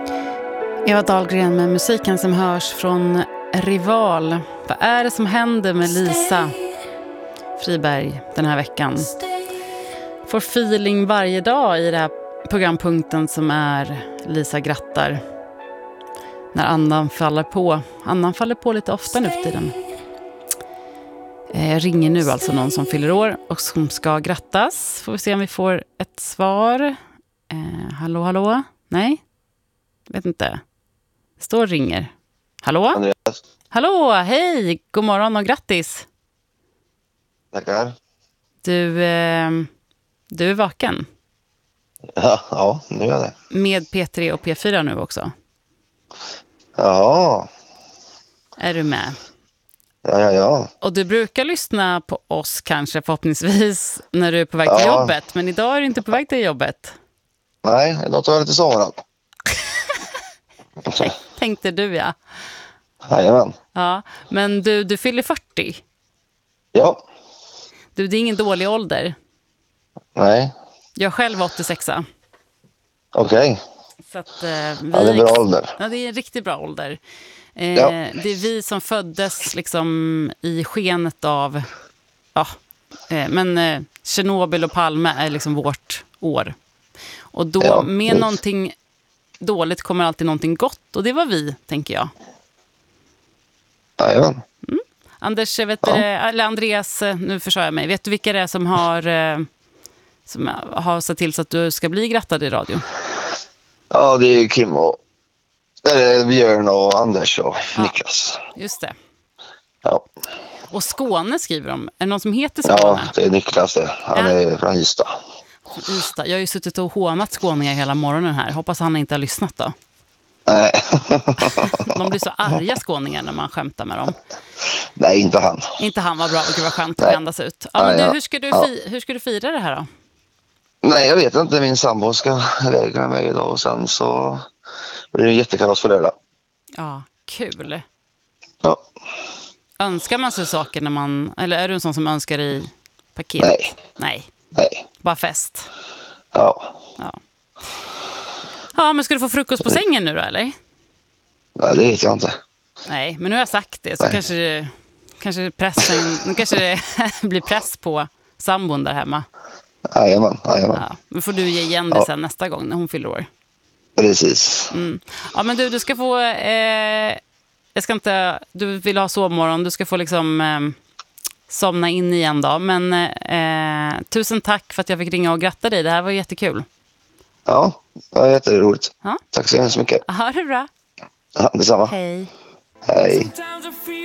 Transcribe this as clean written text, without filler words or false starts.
Eva Dahlgren med musiken som hörs från Rival. Vad är det som händer med Lisa Friberg den här veckan? Får feeling varje dag i den här programpunkten som är Lisa grattar. När andan faller på. Andan faller på lite ofta nu för tiden. Jag ringer nu alltså någon som fyller år och som ska grattas. Får vi se om vi får ett svar. Hallå? Nej? Vet inte. Det står ringer. Hallå? Andreas. Hallå, hej! God morgon och grattis. Tackar. Du är vaken. Ja, nu är jag det. Med P3 och P4 nu också. Ja. Är du med? Ja. Och du brukar lyssna på oss kanske förhoppningsvis när du är på väg till jobbet. Men idag är du inte på väg till jobbet. Nej, idag tar jag lite sommaren. Tänkte du, ja. Jajamän. Ja, men du fyller 40. Ja. Det är ingen dålig ålder. Nej. Jag själv var 86. Okej. Så att, det är en bra ålder. Ja, det är en riktigt bra ålder. Ja. Det är vi som föddes liksom i skenet av... Ja, men Tjernobyl och Palme är liksom vårt år. Och då med någonting dåligt kommer alltid någonting gott. Och det var vi, tänker jag. Jajamän. Anders, eller Andreas, nu försöker jag mig. Vet du vilka det är som har sett till så att du ska bli grattad i radio? Ja, det är Kim och Björn och Anders och Niklas. Just det. Ja. Och Skåne skriver de. Är det någon som heter Skåne? Ja, det är Niklas det. Han är från Ystad. Jag har ju suttit och hånat skåningar hela morgonen här. Hoppas han inte har lyssnat då. Nej. De blir så arga skåningar när man skämtar med dem. Nej, inte han. Inte han, var bra. Gud vad skönt att vändas ut. Ja, men hur ska du fira det här då? Nej, jag vet inte. Min sambo ska iväg med mig idag och sen så blir det en jättekalas för lördag. Ja, kul. Ja. Önskar man sig saker när man... Eller är du en sån som önskar i paket? Nej. Bara fest. Ja. Ja, men ska du få frukost på sängen nu då, eller? Nej, det vet jag inte. Nej, men nu har jag sagt det. Så kanske det blir press på sambon där hemma. Jajamän. Ja, men får du ge igen det sen nästa gång när hon fyller år. Precis. Ja, men du ska få... du vill ha sovmorgon. Du ska få liksom somna in igen då. Men tusen tack för att jag fick ringa och gratta dig. Det här var jättekul. Ja, det var jätteroligt. Ja. Tack så hemskt mycket. Ha det bra. Ja, detsamma. Hej.